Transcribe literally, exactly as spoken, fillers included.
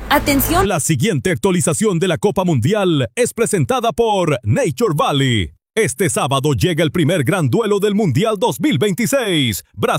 Atención. La siguiente actualización de la Copa Mundial es presentada por Nature Valley. Este sábado llega el primer gran duelo del Mundial dos mil veintiséis. Brasil